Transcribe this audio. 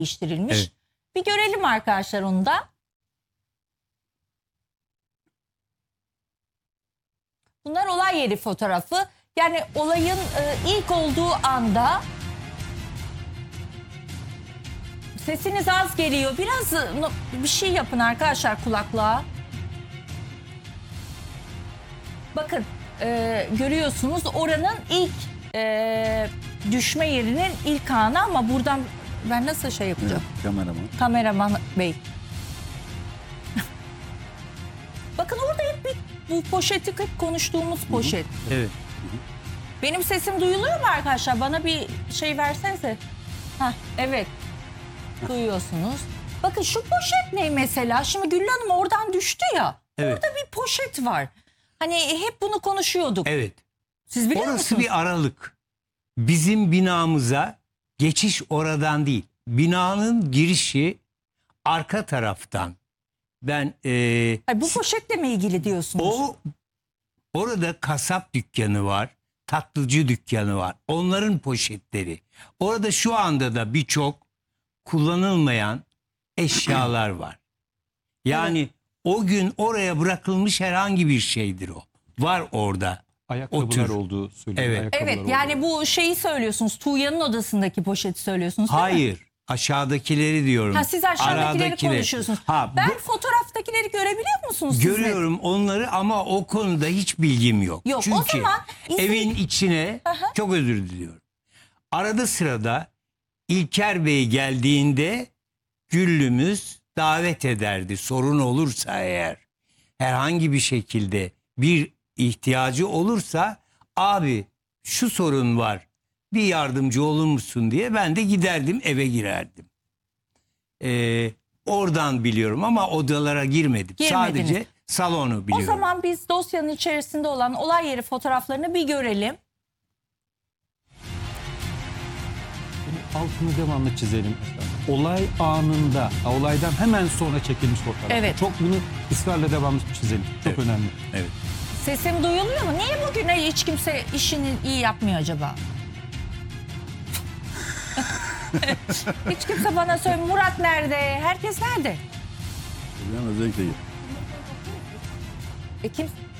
değiştirilmiş. Evet. Bir görelim arkadaşlar onu da. Bunlar olay yeri fotoğrafı. Yani olayın ilk olduğu anda. Sesiniz az geliyor. Biraz bir şey yapın arkadaşlar kulaklığa. Bakın görüyorsunuz oranın ilk düşme yerinin ilk anı ama buradan ben nasıl şey yapacağım? Evet, kameraman. Kameraman bey. Bakın orada hep bu poşeti hep konuştuğumuz poşet. Evet. Benim sesim duyuluyor mu arkadaşlar? Bana bir şey versenize. Hah, evet. Duyuyorsunuz. Bakın şu poşet ne mesela? Şimdi Güllü Hanım oradan düştü ya. Evet. Orada bir poşet var. Hani hep bunu konuşuyorduk. Evet. Siz biliyor Orası musunuz? bir aralık. Bizim binamıza geçiş oradan değil. Binanın girişi arka taraftan. Ben Ay, bu poşetle mi ilgili diyorsunuz? orada kasap dükkanı var. Tatlıcı dükkanı var. Onların poşetleri. Orada şu anda da birçok kullanılmayan eşyalar var. Yani o gün oraya bırakılmış herhangi bir şeydir o. Var orada. Ayakkabılar Otur. olduğu söyleniyor. Evet. Ayakkabılar Evet yani olduğu. bu şeyi söylüyorsunuz. Tuğya'nın odasındaki poşeti söylüyorsunuz değil mi? Hayır. Aşağıdakileri diyorum. Ha, siz aşağıdakileri Aradakileri. konuşuyorsunuz. Ha, Ben fotoğraftakileri görebiliyor musunuz siz? görüyorum onları ama o konuda hiç bilgim yok. Yok, o Çünkü zaman evin içine çok özür diliyorum. Arada sırada İlker Bey geldiğinde Güllümüz davet ederdi. Sorun olursa eğer herhangi bir şekilde bir ihtiyacı olursa abi şu sorun var bir yardımcı olur musun diye ben de giderdim eve girerdim. Oradan biliyorum ama odalara girmedim. Girmediniz. Sadece salonu biliyorum. O zaman biz dosyanın içerisinde olan olay yeri fotoğraflarını bir görelim. Altını devamlı çizelim. Olay anında, olaydan hemen sonra çekilmiş fotoğraf. Evet. Çok bunu ısrarla devamlı çizelim. Çok Evet. önemli. Evet. Sesim duyuluyor mu? Niye bugüne hiç kimse işini iyi yapmıyor acaba? Hiç kimse bana söylemiyor. Murat nerede? Herkes nerede? Yani özellikle Kim?